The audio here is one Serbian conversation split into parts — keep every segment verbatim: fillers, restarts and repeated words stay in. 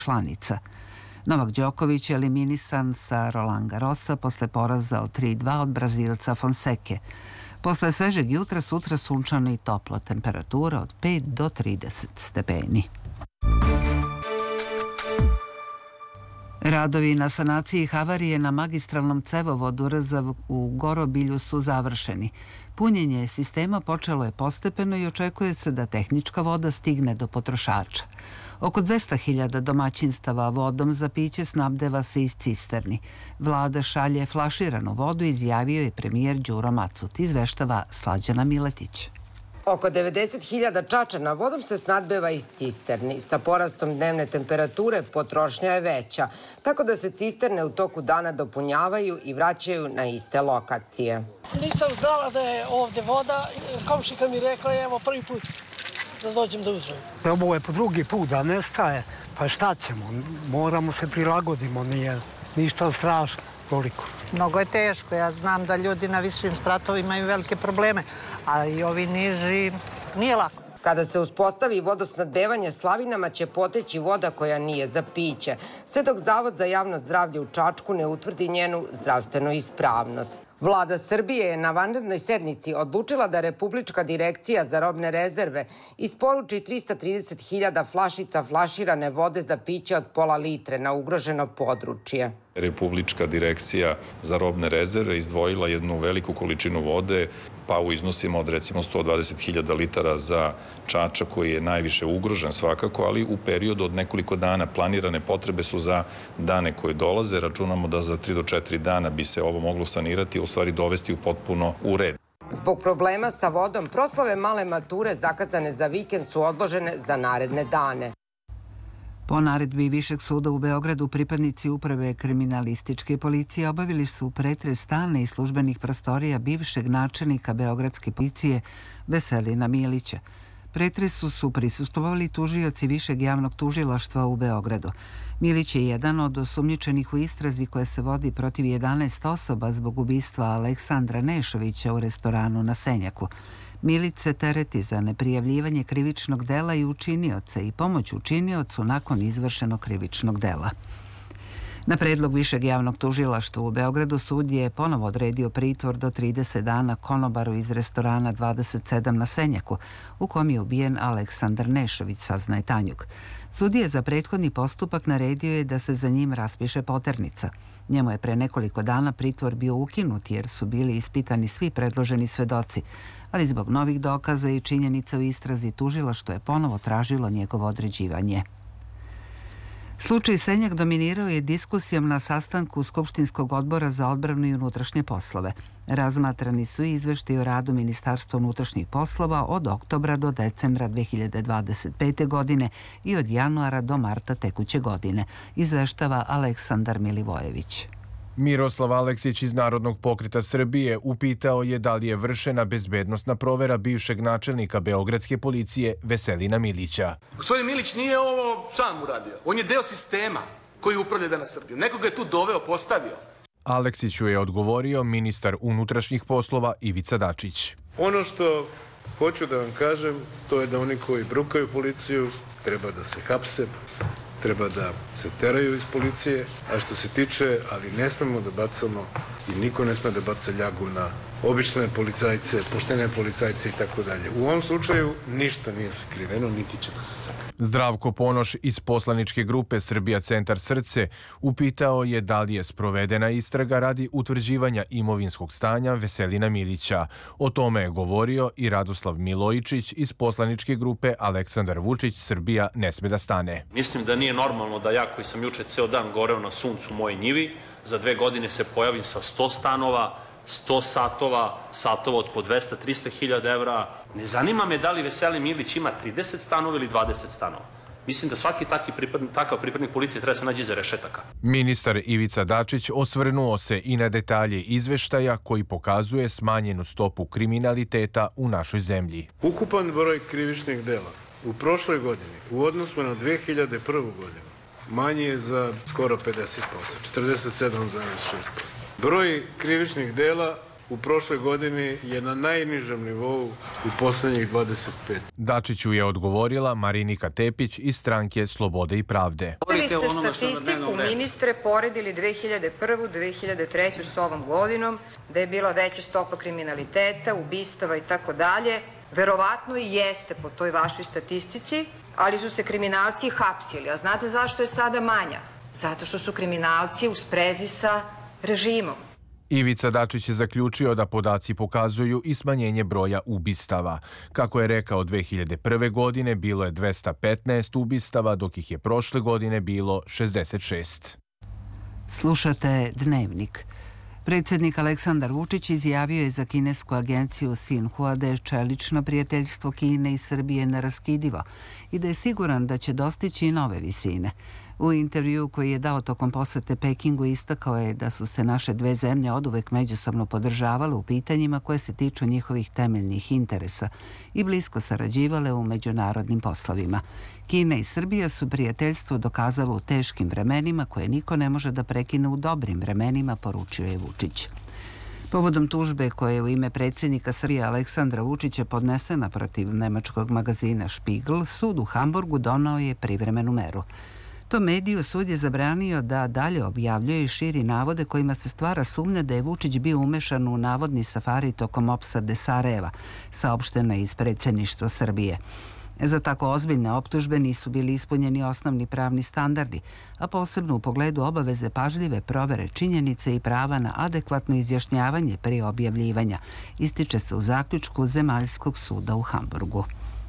članica. Novak Đoković je eliminisan sa Roland Garrosa posle poraza od tri dva od Brazilca Fonseke. Posle svežeg jutra sutra sunčano i toplo, temperatura od pet do trideset stepeni. Radovi na sanaciji havarije na magistralnom cevovodu Rzav u Gorobilju su završeni. Punjenje sistema počelo je postepeno i očekuje se da tehnička voda stigne do potrošača. Oko dvesta hiljada domaćinstava vodom za piće snabdeva se iz cisterni. Vlada šalje flaširanu vodu, izjavio je premijer Đuro Macut, izveštava Slađana Miletić. Oko devedeset hiljada Čačana vodom se snabdeva iz cisterni. Sa porastom dnevne temperature potrošnja je veća, tako da se cisterne u toku dana dopunjavaju i vraćaju na iste lokacije. Nisam znala da je ovde voda. Komšika mi rekla, evo prvi put da dođem da uzmem. Ovo je po drugi put da nestaje, pa šta ćemo? Moramo se prilagodimo, nije ništa strašno toliko. Mnogo je teško, ja znam da ljudi na višim spratovima imaju velike probleme, a i ovi niži nije lako. Kada se uspostavi vodosnabdevanje, slavinama će poteći voda koja nije za piće, sve dok Zavod za javno zdravlje u Čačku ne utvrdi njenu zdravstvenu ispravnost. Vlada Srbije je na vanrednoj sednici odlučila da Republička direkcija za robne rezerve isporuči trista trideset hiljada flašica flaširane vode za piće od pola litre na ugroženo područje. Republička direkcija za robne rezerve izdvojila jednu veliku količinu vode, pa u iznosima od recimo sto dvadeset hiljada litara za Čačak koji je najviše ugrožen svakako, ali u periodu od nekoliko dana. Planirane potrebe su za dane koje dolaze. Računamo da za tri do četiri dana bi se ovo moglo sanirati, u stvari dovesti u potpuno u red. Zbog problema sa vodom, proslave male mature zakazane za vikend su odložene za naredne dane. Po naredbi Višeg suda u Beogradu, pripadnici uprave kriminalističke policije obavili su pretres stana i službenih prostorija bivšeg načelnika beogradske policije Veselina Milića. Pretresu su prisustvovali tužioci Višeg javnog tužilaštva u Beogradu. Milić je jedan od osumnjičenih u istrazi koja se vodi protiv jedanaest osoba zbog ubistva Aleksandra Nešovića u restoranu na Senjaku. Milić se tereti za neprijavljivanje krivičnog dela i učinioca i pomoć učiniocu nakon izvršenog krivičnog dela. Na predlog Višeg javnog tužilaštva u Beogradu sud je ponovo odredio pritvor do trideset dana konobaru iz restorana dvadeset sedam na Senjaku, u kom je ubijen Aleksandar Nešović, saznaje Tanjug. Sudija za prethodni postupak naredio je da se za njim raspiše poternica. Njemu je pre nekoliko dana pritvor bio ukinut jer su bili ispitani svi predloženi svedoci, ali zbog novih dokaza i činjenica u istrazi tužilaštvo je ponovo tražilo njegovo određivanje. Slučaj Senjak dominirao je diskusijom na sastanku Skupštinskog odbora za odbranu i unutrašnje poslove. Razmatrani su i izveštaji o radu Ministarstva unutrašnjih poslova od oktobra do decembra dve hiljade dvadeset pete. godine i od januara do marta tekuće godine, izveštava Aleksandar Milivojević. Miroslav Aleksić iz Narodnog pokreta Srbije upitao je da li je vršena bezbednosna provera bivšeg načelnika beogradske policije Veselina Milića. Gospodin Milić nije ovo sam uradio. On je deo sistema koji upravlja danas Srbijom. Nekoga je tu doveo, postavio. Aleksiću je odgovorio ministar unutrašnjih poslova Ivica Dačić. Ono što hoću da vam kažem, to je da oni koji brukaju policiju treba da se hapse, treba da se teraju iz policije, a što se tiče, ali ne smemo da bacamo i niko ne sme da baca ljagu na obične policajce, poštene policajce i tako dalje. U ovom slučaju ništa nije sakriveno, niti će da se sakrije. Zdravko Ponoš iz poslaničke grupe Srbija Centar Srce upitao je da li je sprovedena istraga radi utvrđivanja imovinskog stanja Veselina Milića. O tome je govorio i Radoslav Milojičić iz poslaničke grupe Aleksandar Vučić Srbija ne sme da stane. Mislim da nije normalno da ja koji sam juče ceo dan goreo na suncu u mojoj njivi, za dve godine se pojavim sa sto stanova, sto satova, satova od po dvesta do trista hiljada evra. Ne zanima me da li Veselin Milić ima trideset stanova ili dvadeset stanova. Mislim da svaki takav pripadnik policije treba se nađe iza rešetaka. Ministar Ivica Dačić osvrnuo se i na detalje izveštaja koji pokazuje smanjenu stopu kriminaliteta u našoj zemlji. Ukupan broj krivičnih dela u prošloj godini u odnosu na dve hiljade prvu. godinu manji je za skoro pedeset posto, četrdeset sedam zarez šest posto. Broj krivičnih dela u prošloj godini je na najnižem nivou u poslednjih dvadeset pet. Dačiću je odgovorila Marinika Tepić iz stranke Slobode i pravde. Vi ste statistiku, ministre, poredili dve hiljade prvu. dve hiljade treću. s ovom godinom, da je bila veća stopa kriminaliteta, ubistava i tako dalje. Verovatno i jeste po toj vašoj statistici, ali su se kriminalci hapsili. A znate zašto je sada manja? Zato što su kriminalci u sprezi sa režimom. Ivica Dačić je zaključio da podaci pokazuju i smanjenje broja ubistava. Kako je rekao, dve hiljade prve. godine bilo je dvesta petnaest ubistava, dok ih je prošle godine bilo šezdeset šest. Slušate Dnevnik. Predsjednik Aleksandar Vučić izjavio je za kinesku agenciju Sinhua da je čelično prijateljstvo Kine i Srbije neraskidivo i da je siguran da će dostići i nove visine. U intervju koji je dao tokom posete Pekingu istakao je da su se naše dve zemlje oduvek međusobno podržavale u pitanjima koje se tiču njihovih temeljnih interesa i blisko sarađivale u međunarodnim poslovima. Kina i Srbija su prijateljstvo dokazalo u teškim vremenima koje niko ne može da prekine u dobrim vremenima, poručio je Vučić. Povodom tužbe koje je u ime predsjednika Srbije Aleksandra Vučića podnesena protiv nemačkog magazina Spiegel, sud u Hamburgu donao je privremenu meru. To mediju sud je zabranio da dalje objavljuje i širi navode kojima se stvara sumnja da je Vučić bio umešan u navodni safari tokom opsade Sarajeva, saopšteno je iz predsjedništva Srbije. Za tako ozbiljne optužbe nisu bili ispunjeni osnovni pravni standardi, a posebno u pogledu obaveze pažljive provere činjenice i prava na adekvatno izjašnjavanje prije objavljivanja, ističe se u zaključku Zemaljskog suda u Hamburgu.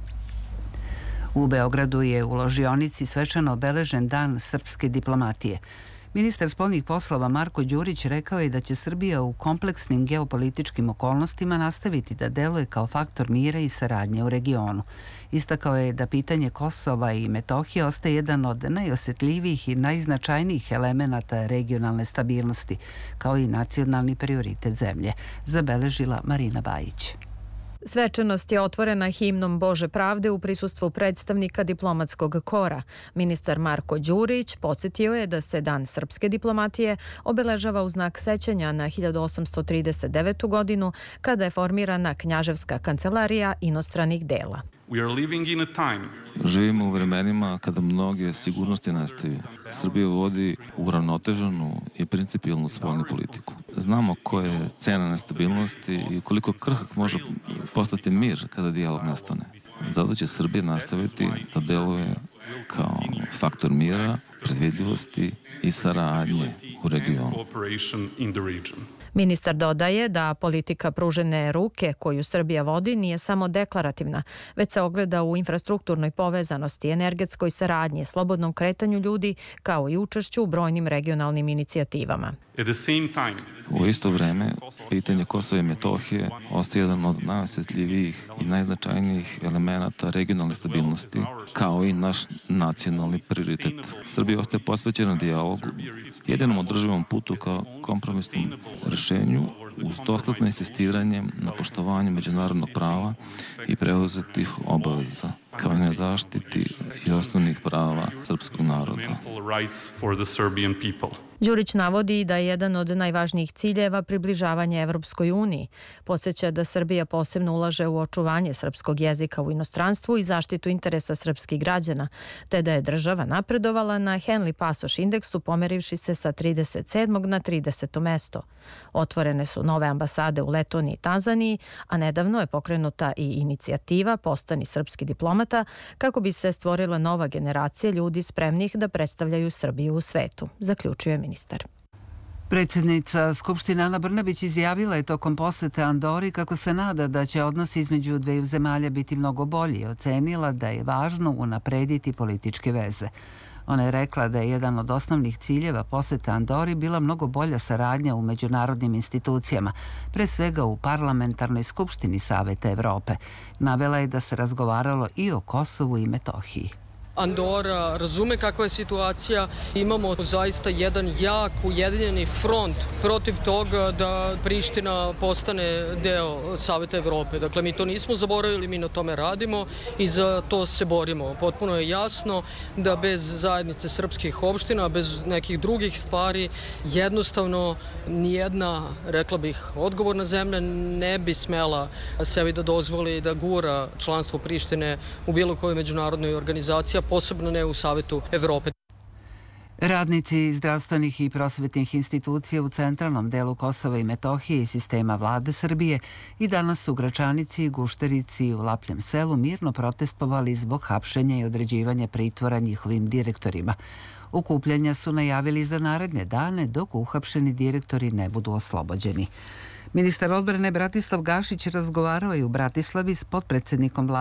U Beogradu je u ložionici svečano obeležen dan srpske diplomatije. Ministar spoljnih poslova Marko Đurić rekao je da će Srbija u kompleksnim geopolitičkim okolnostima nastaviti da deluje kao faktor mira i saradnje u regionu. Istakao je da pitanje Kosova i Metohije ostaje jedan od najosjetljivijih i najznačajnijih elemenata regionalne stabilnosti, kao i nacionalni prioritet zemlje, zabeležila Marina Bajić. Svečanost je otvorena himnom Bože pravde u prisustvu predstavnika diplomatskog kora. Ministar Marko Đurić podsjetio je da se Dan srpske diplomatije obeležava u znak sećanja na hiljadu osamsto trideset devetu. godinu kada je formirana Knjaževska kancelarija inostranih dela. Živimo u vremenima kada mnoge sigurnosti nastaju. Srbija vodi uravnoteženu i principijelnu spoljnu politiku. Znamo koja je cena nestabilnosti i koliko krhak može postati mir kada dijalog nastane. Zato će Srbija nastaviti da deluje kao faktor mira, predvidljivosti i saradnje u regionu. Ministar dodaje da politika pružene ruke koju Srbija vodi nije samo deklarativna, već se ogleda u infrastrukturnoj povezanosti, energetskoj saradnji, slobodnom kretanju ljudi, kao i učešću u brojnim regionalnim inicijativama. U isto vreme, pitanje Kosova i Metohije ostaje jedan od najosjetljivijih i najznačajnijih elemenata regionalne stabilnosti, kao i naš nacionalni prioritet. Srbija ostaje posvećena dijalogu, jedinom održivom putu kao kompromisnom rešenju uz dosledno insistiranje na poštovanju međunarodnog prava i preuzetih obaveza, kao i na zaštiti i osnovnih prava srpskog naroda. Đurić navodi da je jedan od najvažnijih ciljeva približavanje Evropskoj uniji. Podsjeća da Srbija posebno ulaže u očuvanje srpskog jezika u inostranstvu i zaštitu interesa srpskih građana, te da je država napredovala na Henley Pasoš indeksu pomerivši se sa trideset sedmog na trideseto mesto. Otvorene su nove ambasade u Letoniji i Tanzaniji, a nedavno je pokrenuta i inicijativa Postani srpski diplomata kako bi se stvorila nova generacija ljudi spremnih da predstavljaju Srbiju u svetu, zaključuje ministar. Predsjednica Skupštine Ana Brnabić izjavila je tokom posete Andori kako se nada da će odnosi između dveju zemalja biti mnogo bolji i ocenila da je važno unaprediti političke veze. Ona je rekla da je jedan od osnovnih ciljeva posete Andori bila mnogo bolja saradnja u međunarodnim institucijama, pre svega u Parlamentarnoj skupštini Saveta Evrope. Navela je da se razgovaralo i o Kosovu i Metohiji. Andora razume kakva je situacija. Imamo zaista jedan jak ujedinjeni front protiv toga da Priština postane deo Saveta Evrope. Dakle, mi to nismo zaboravili, mi na tome radimo i za to se borimo. Potpuno je jasno da bez zajednice srpskih opština, bez nekih drugih stvari, jednostavno nijedna, rekla bih, odgovorna zemlja ne bi smela sebi da dozvoli da gura članstvo Prištine u bilo kojoj međunarodnoj organizaciji, a posebno ne u Savetu Evrope. Radnici zdravstvenih i prosvetnih institucija u centralnom delu Kosova i Metohije i sistema vlade Srbije i danas u Gračanici, Gušterici i u Lapljem selu mirno protestovali zbog hapšenja i određivanja pritvora njihovim direktorima. Okupljanja su najavili za naredne dane dok uhapšeni direktori ne budu oslobođeni. Ministar odbrane Bratislav Gašić razgovarao je u Bratislavi s potpredsednikom vlade